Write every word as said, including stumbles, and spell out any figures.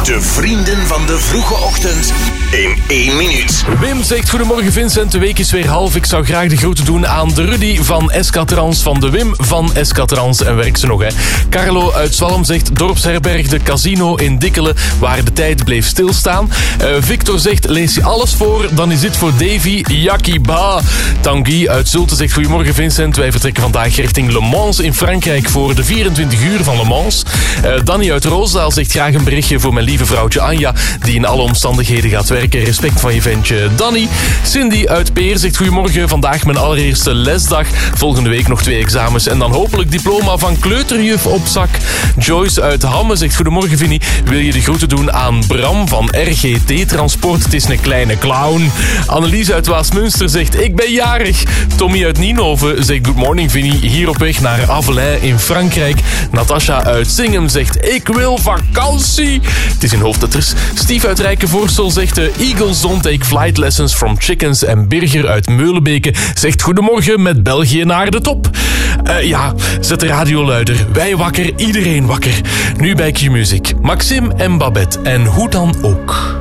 De vrienden van de vroege ochtend in één minuut. Wim zegt goedemorgen Vincent, de week is weer half. Ik zou graag de groeten doen aan de Rudy van Escatrans, van de Wim van Escatrans. En werk ze nog, hè. Carlo uit Zwalm zegt dorpsherberg de Casino in Dikkelen, waar de tijd bleef stilstaan. Uh, Victor zegt, lees je alles voor, dan is dit voor Davy. Yakiba. Tanguy uit Zulte zegt goedemorgen Vincent, wij vertrekken vandaag richting Le Mans in Frankrijk voor de vierentwintig uur van Le Mans. Uh, Danny uit Roosdaal zegt graag een berichtje voor mijn lieve vrouwtje Anja, die in alle omstandigheden gaat werken. Respect van je ventje Danny. Cindy uit Peer zegt goedemorgen, vandaag mijn allereerste lesdag. Volgende week nog twee examens en dan hopelijk diploma van kleuterjuf op zak. Joyce uit Hamme zegt goedemorgen Vinnie, wil je de groeten doen aan Bram van R G T Transport, het is een kleine clown. Annelies uit Waasmunster zegt ik ben jarig. Tommy uit Nienhoven zegt good morning Vinnie, hier op weg naar Avelin in Frankrijk. Natasha uit Singhem zegt ik wil vakantie. Het is in hoofdletters. Steve uit Rijkenvoorsel zegt de Eagles don't take flight lessons from chickens. En Birger uit Meulenbeke zegt goedemorgen met België naar de top. Uh, ja, zet de radio luider. Wij wakker, iedereen wakker. Nu bij Q-Music. Maxime en Babette en hoe dan ook.